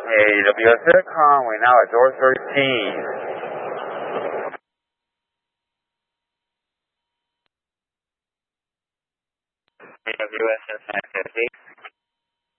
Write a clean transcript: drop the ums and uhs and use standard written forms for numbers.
Hey, WSS Conway, now at door 13. WSS 950.